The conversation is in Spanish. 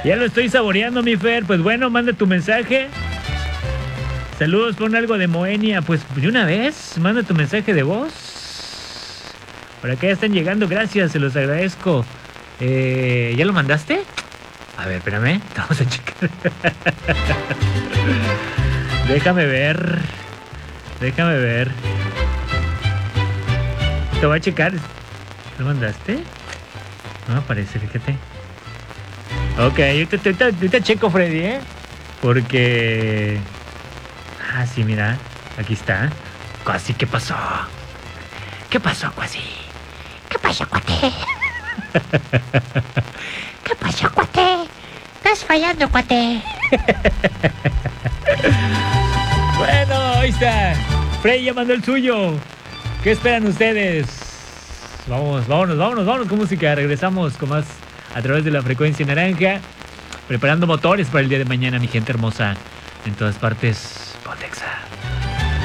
Ya lo estoy saboreando, mi Fer. Pues bueno, manda tu mensaje. Saludos, pon algo de Moenia. Pues de una vez, manda tu mensaje de voz. Por acá ya están llegando, gracias, se los agradezco. ¿Ya lo mandaste? A ver, espérame, vamos a checar. Déjame ver. Te voy a checar. ¿Lo mandaste? No me aparece, fíjate. Ok, ahorita checo, Freddy, ¿eh? Porque... Ah, sí, mira. Aquí está. Cuasi, ¿qué pasó? ¿Qué pasó, Cuasi? ¿Qué pasó, cuate? ¿Qué pasó, cuate? Estás fallando, cuate. Bueno, ahí está. Freddy ya mandó el suyo. ¿Qué esperan ustedes? Vámonos con música. Regresamos con más a través de la frecuencia naranja. Preparando motores para el día de mañana, mi gente hermosa. En todas partes, Pontexa.